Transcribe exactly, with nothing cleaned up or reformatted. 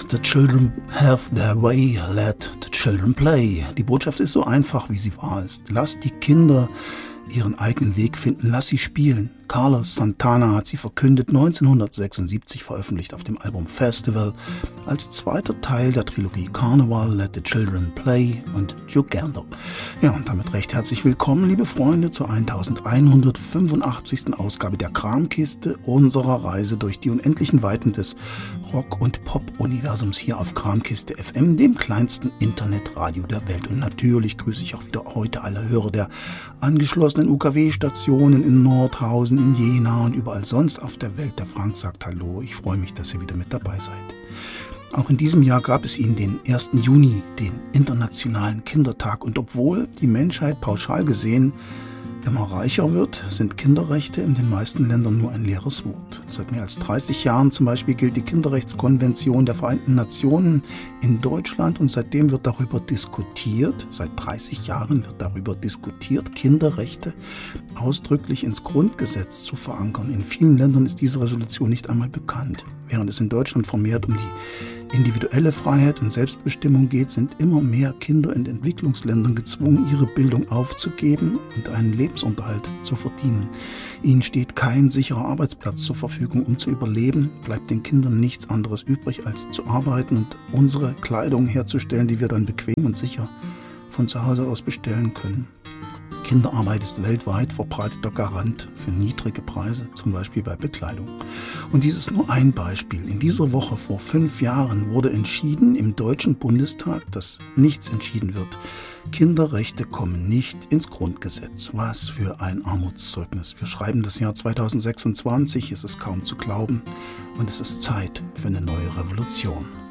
Let the children have their way, let the children play. Die Botschaft ist so einfach, wie sie wahr ist. Lass die Kinder ihren eigenen Weg finden, lass sie spielen. Carlos Santana hat sie verkündet, neunzehnhundertsechsundsiebzig veröffentlicht auf dem Album Festival, als zweiter Teil der Trilogie Carnival, Let the Children Play und Jugando. Ja, und damit recht herzlich willkommen, liebe Freunde, zur elfhundertfünfundachtzigsten Ausgabe der Kramkiste, unserer Reise durch die unendlichen Weiten des Rock- und Pop-Universums hier auf Kramkiste F M, dem kleinsten Internetradio der Welt. Und natürlich grüße ich auch wieder heute alle Hörer der angeschlossenen U K W-Stationen in Nordhausen, in Jena und überall sonst auf der Welt. Der Frank sagt Hallo, ich freue mich, dass ihr wieder mit dabei seid. Auch in diesem Jahr gab es ihn, den ersten Juni, den Internationalen Kindertag. Und obwohl die Menschheit pauschal gesehen immer reicher wird, sind Kinderrechte in den meisten Ländern nur ein leeres Wort. Seit mehr als dreißig Jahren zum Beispiel gilt die Kinderrechtskonvention der Vereinten Nationen in Deutschland und seitdem wird darüber diskutiert, seit dreißig Jahren wird darüber diskutiert, Kinderrechte ausdrücklich ins Grundgesetz zu verankern. In vielen Ländern ist diese Resolution nicht einmal bekannt. Während es in Deutschland vermehrt um die individuelle Freiheit und Selbstbestimmung geht, sind immer mehr Kinder in Entwicklungsländern gezwungen, ihre Bildung aufzugeben und einen Lebensunterhalt zu verdienen. Ihnen steht kein sicherer Arbeitsplatz zur Verfügung, um zu überleben, bleibt den Kindern nichts anderes übrig, als zu arbeiten und unsere Kleidung herzustellen, die wir dann bequem und sicher von zu Hause aus bestellen können. Kinderarbeit ist weltweit verbreiteter Garant für niedrige Preise, zum Beispiel bei Bekleidung. Und dies ist nur ein Beispiel. In dieser Woche vor fünf Jahren wurde entschieden im Deutschen Bundestag, dass nichts entschieden wird. Kinderrechte kommen nicht ins Grundgesetz. Was für ein Armutszeugnis. Wir schreiben das Jahr zweitausendsechsundzwanzig, es ist kaum zu glauben und es ist Zeit für eine neue Revolution.